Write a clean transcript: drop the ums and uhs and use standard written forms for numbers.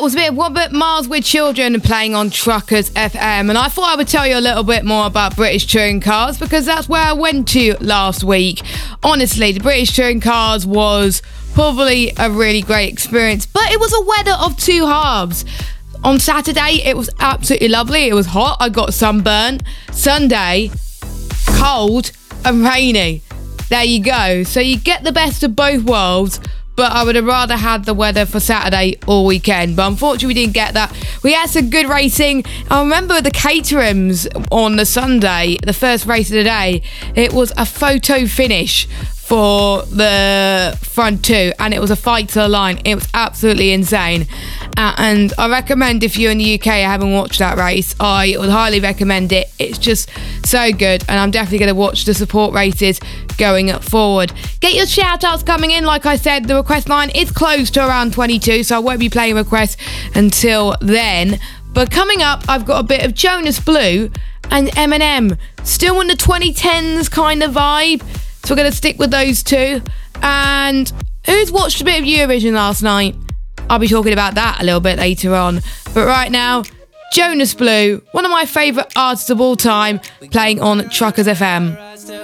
was a bit of Robert Miles with Children playing on Truckers FM, and I thought I would tell you a little bit more about British Touring Cars because that's where I went to last week. Honestly, the British Touring Cars was probably a really great experience, but it was a weather of two halves. On Saturday, it was absolutely lovely. It was hot. I got sunburnt. Sunday, cold and rainy. There you go. So you get the best of both worlds, but I would have rather had the weather for Saturday all weekend. But unfortunately, we didn't get that. We had some good racing. I remember the Caterhams on the Sunday, the first race of the day. It was a photo finish for the front two, and it was a fight to the line. It was absolutely insane. And I recommend, if you're in the UK and haven't watched that race, I would highly recommend it. It's just so good, and I'm definitely going to watch the support races going forward. Get your shout outs coming in. Like I said, the request line is closed to around 22, so I won't be playing requests until then. But coming up, I've got a bit of Jonas Blue and Eminem, still in the 2010s kind of vibe. So we're going to stick with those two. And who's watched a bit of Eurovision last night? I'll be talking about that a little bit later on. But right now, Jonas Blue, one of my favourite artists of all time, playing on Truckers FM.